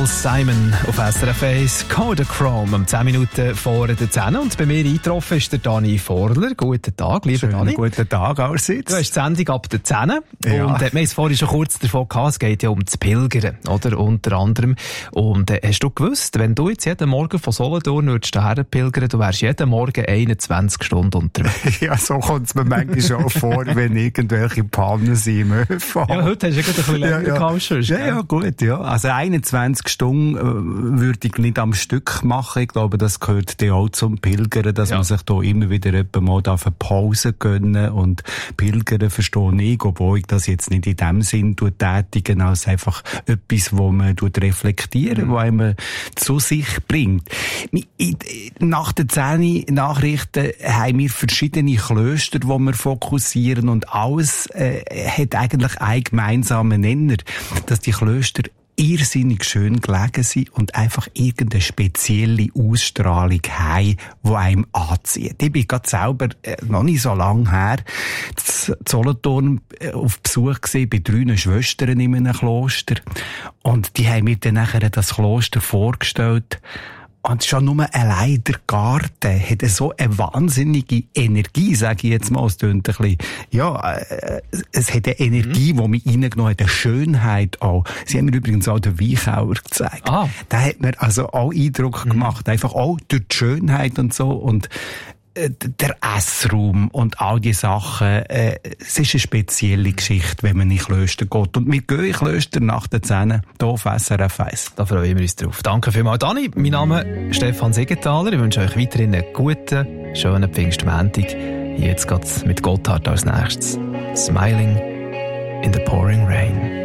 Paul Simon auf SRF 1, Kodachrome, um 10 Minuten vor der 10. Und bei mir eingetroffen ist der Dani Vorler. Guten Tag, lieber Dani. Guten Tag allerseits. Du hast die Sendung ab der 10. Ja. Und wir haben es vorhin schon kurz davon gehabt, es geht ja um das Pilgern, oder? Unter anderem. Und hast du gewusst, wenn du jetzt jeden Morgen von Solothurn hierher pilgern, du wärst jeden Morgen 21 Stunden unterwegs. Ja, so kommt es mir manchmal schon vor, wenn irgendwelche Pannen sind im ÖV. Ja, heute hast du ja ein bisschen länger gehabt als sonst. Ja, gut, ja. Also 21 Stunden würde ich nicht am Stück machen. Ich glaube, das gehört dann auch zum Pilgern, dass man sich da immer wieder mal eine Pause gönnen. Und Pilgern verstehe ich, obwohl ich das jetzt nicht in dem Sinn tätigen, als einfach etwas, wo man reflektieren, wo einem zu sich bringt. Nach den 10 Nachrichten haben wir verschiedene Klöster, die wir fokussieren, und alles hat eigentlich einen gemeinsamen Nenner, dass die Klöster irrsinnig schön gelegen sind und einfach irgendeine spezielle Ausstrahlung haben, die einem anzieht. Ich bin gerade selber noch nicht so lange her in Solothurn auf Besuch gewesen, bei 3 Schwestern in einem Kloster, und die haben mir dann nachher das Kloster vorgestellt. Und schon nur allein der Garten hat so eine wahnsinnige Energie, sage ich jetzt mal. Es tönt ein bisschen, es hat eine Energie, die mich reingenommen hat, eine Schönheit auch. Sie haben mir übrigens auch den Weichauer gezeigt. Der hat mir also auch Eindruck gemacht, einfach auch durch die Schönheit und so. Und der Essraum und all die Sachen, es ist eine spezielle Geschichte, wenn man in Klöster geht. Und wir gehen in Klöster nach der 10 hier auf SRF 1. Da freuen wir uns drauf. Danke vielmals, Dani. Mein Name ist Stefan Siegenthaler. Ich wünsche euch weiterhin einen guten, schönen Pfingstmontag. Jetzt geht's mit Gotthard als nächstes. Smiling in the pouring rain.